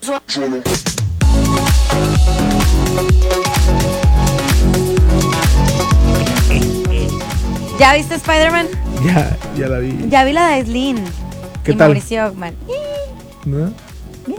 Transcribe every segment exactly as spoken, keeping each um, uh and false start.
¿Ya viste Spider-Man? Ya, ya la vi. Ya vi la de Slin. ¿Qué y tal? Mauricio Ockman. ¿No? Bien.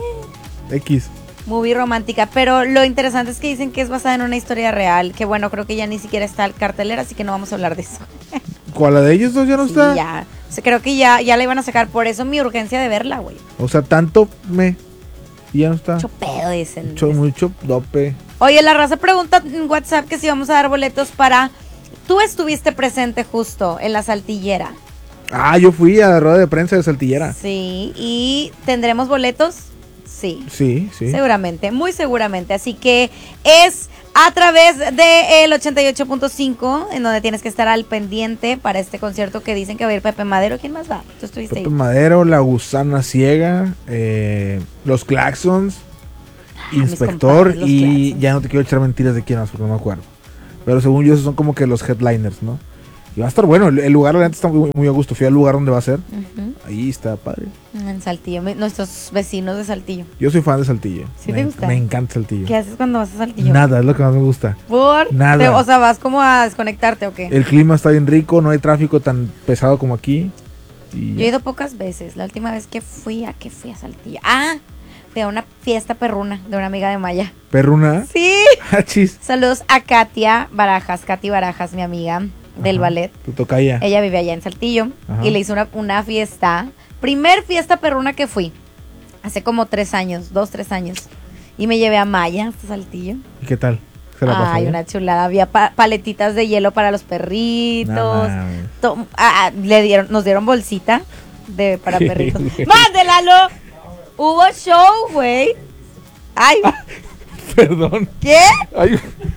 X. Movie romántica, pero lo interesante es que dicen que es basada en una historia real, que bueno, creo que ya ni siquiera está el cartelera, así que no vamos a hablar de eso. ¿Cuál, la de ellos dos ya no Sí, está? ya. O sea, creo que ya, ya la iban a sacar, por eso mi urgencia de verla, güey. O sea, tanto me... Y ya no está. Mucho pedo, dicen. Mucho, mucho dope. Oye, la raza pregunta en WhatsApp que si vamos a dar boletos para... Tú estuviste presente justo en la Saltillera. Ah, yo fui a la rueda de prensa de Saltillera. Sí, y ¿tendremos boletos? Sí. Sí, sí. Seguramente, muy seguramente. Así que es a través del ochenta y ocho punto cinco, en donde tienes que estar al pendiente para este concierto que dicen que va a ir Pepe Madero. ¿Quién más va? Tú estuviste Pepe ahí. Madero, La Gusana Ciega, eh, Los Claxons, Ah, Inspector mis compadres, Los y Claxons. ya no te quiero echar mentiras de quién más porque no me acuerdo. Pero según yo esos son como que los headliners, ¿no? Y va a estar bueno, el, el lugar la neta está muy, muy a gusto. Fui al lugar donde va a ser. Uh-huh. Ahí está padre. En Saltillo, mi- nuestros vecinos de Saltillo. Yo soy fan de Saltillo. ¿Sí te me, gusta? Me encanta Saltillo. ¿Qué haces cuando vas a Saltillo? Nada, es lo que más me gusta. ¿Por? Nada. Te- o sea, ¿vas como a desconectarte o qué? El clima está bien rico, no hay tráfico tan pesado como aquí. Y Yo he ido pocas veces. La última vez que fui, ¿a qué fui a Saltillo? Ah, de una fiesta perruna de una amiga de Maya. ¿Perruna? Sí. Hachis. Saludos a Katia Barajas, Katy Barajas, mi amiga del Ajá, ballet. Tu tocaya. Ella vive allá en Saltillo. Ajá. Y le hizo una, una fiesta. Primer fiesta perruna que fui. Hace como tres años, dos, tres años. Y me llevé a Maya hasta Saltillo. ¿Y qué tal? ¿Se la pasó Ay, bien? una chulada. Había pa- paletitas de hielo para los perritos. No mames. To- ah, ah, le dieron, nos dieron bolsita de para perritos. ¡Mándela! Hubo show, güey. Ay, Perdón. ¿qué? Ay,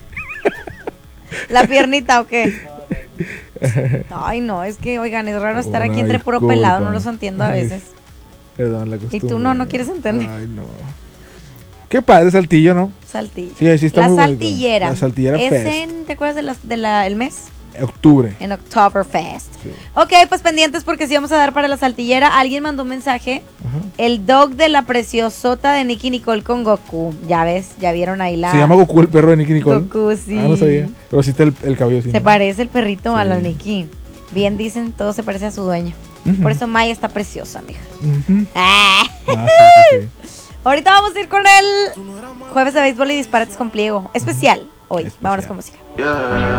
¿La piernita o qué? Ay, no, es que, oigan, es raro estar aquí entre puro pelado, no los entiendo a veces. Perdón, la Y costumbre. tú no, no quieres entender. Ay, no. Qué padre Saltillo, ¿no? Saltillo. Sí, sí está La muy bonito. Saltillera. La Saltillera Es Fest. en, ¿te acuerdas de la, de la, el mes? Octubre. En Oktoberfest. Sí. Ok, pues pendientes porque sí vamos a dar para la Saltillera. Alguien mandó un mensaje. Ajá. El dog de la preciosota de Nicky Nicole con Goku. Ya ves, ya vieron ahí la... Se llama Goku el perro de Nicky Nicole. Goku, sí. Ah, no sabía. Pero sí está el, el cabello así. Se ¿no? parece el perrito Sí. a la Nicky. Bien dicen, todo se parece a su dueño. Ujú. Por eso Maya está preciosa, mija. Ujú. Ah. Ah, sí, sí, sí. Ahorita vamos a ir con el jueves de béisbol y disparates con pliego. Especial hoy. Especial. Vámonos con música.